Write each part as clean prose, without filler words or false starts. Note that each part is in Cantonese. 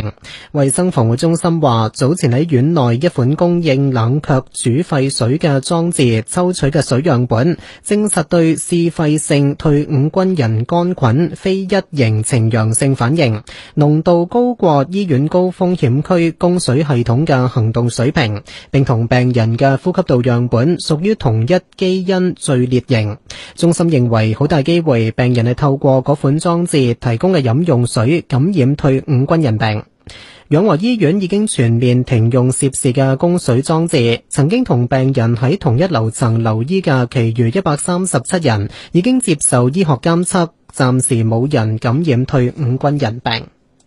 病。衛生防護中心話，早前喺院內一款供應冷卻煮沸水嘅裝置抽取嘅水樣本，證實對嗜肺性退伍軍人桿菌非一型呈陽性反應，濃度高過醫院高風險區供水系統嘅行動水平，並同病人嘅呼吸道樣本屬於同一基因序列型。中心認為好大機會病人係透過嗰款裝置提供嘅飲用水感染退伍軍人病。養和醫院已經全面停用涉事嘅供水裝置，曾經同病人喺同一樓層留醫嘅其餘137人已經接受醫學監測，暫時冇人感染退伍軍人病。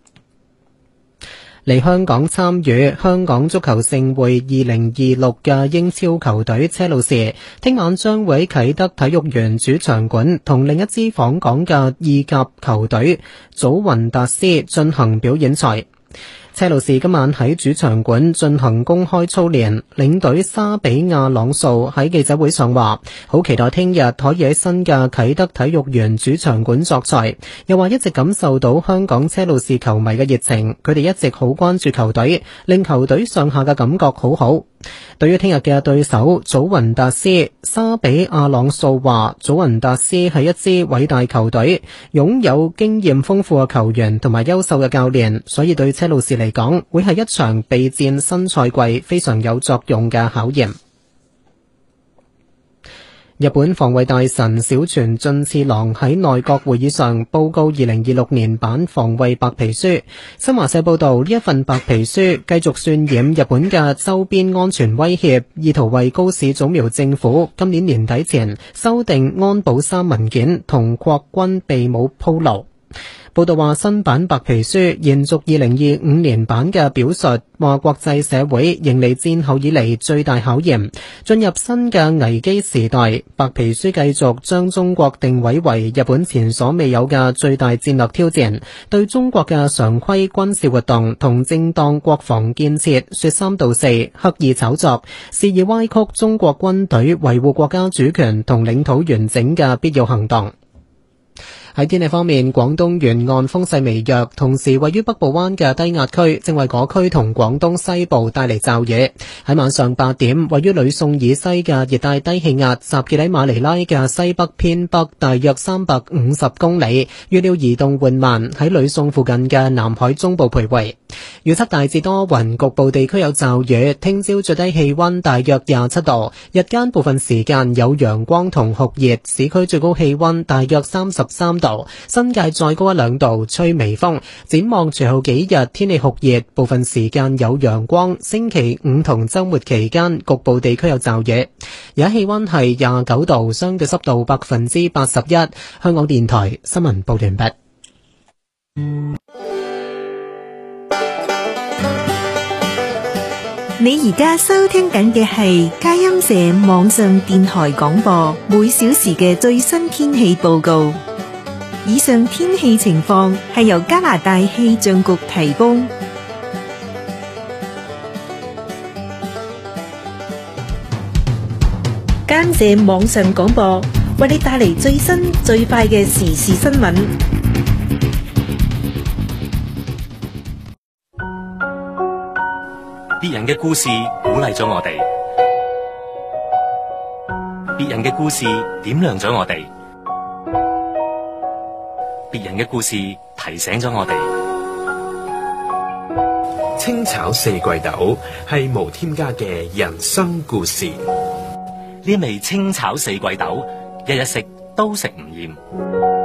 嚟香港參與香港足球盛會2026嘅英超球隊車路士，聽晚將會喺啟德體育園主場館同另一支訪港嘅意甲球隊祖雲達斯進行表演賽。車路士今晚喺主場館進行公開操練，領隊沙比亞朗素喺記者會上話，好期待聽日可以喺新嘅啟德體育園主場館作賽，又話一直感受到香港車路士球迷嘅熱情，佢哋一直好關注球隊，令球隊上下嘅感覺好好。對於聽日嘅對手祖雲達斯，沙比亞朗素話，祖雲達斯係一支偉大球隊，擁有經驗豐富嘅球員同埋優秀嘅教練，所以對車路士嚟講會係一場備戰新賽季非常有作用嘅考驗。日本防衛大臣小泉進次郎喺內閣會議上報告2026年版防衛白皮書。新華社報道，呢一份白皮書繼續渲染日本嘅周邊安全威脅，意圖為高市早苗政府今年年底前修訂安保3文件同擴軍備武鋪路。報道話，新版白皮書延續2025年版嘅表述，話國際社會迎嚟戰後以嚟最大考驗，進入新嘅危機時代。白皮書繼續將中國定位為日本前所未有嘅最大戰略挑戰，對中國嘅常規軍事活動同正當國防建設說三道四，刻意炒作，肆意歪曲中國軍隊維護國家主權同領土完整嘅必要行動。喺天氣方面，廣東沿岸風勢微弱，同時位於北部灣嘅低壓區正為嗰區同廣東西部帶嚟驟雨。喺晚上8點，位於呂宋以西嘅熱帶低氣壓集結喺馬尼拉嘅西北偏北大約350公里，預料移動緩慢，喺呂宋附近嘅南海中部徘徊。預測大致多雲，局部地區有驟雨。聽朝最低氣溫大約27度，日間部分時間有陽光同酷熱，市區最高氣溫大約33度，新界再高1-2度，吹微風。展望隨後幾日天氣酷熱，部分時間有陽光。星期5同周末期間局部地區有驟雨。而家氣溫係29度，相對濕度81%。香港電台新聞報完畢。 你而家收聽緊嘅係佳音社網上電台廣播，每小時嘅最新天氣報告。以上天氣情況係由加拿大氣象局提供。佳音社網上廣播為你帶嚟最新最快嘅時事新聞。 別人嘅故事鼓勵咗我哋，別人嘅故事點亮咗我哋，別人嘅故事提醒咗我哋。 清炒四季豆係無添加嘅人生故事。 呢味清炒四季豆，日日食都食唔厭。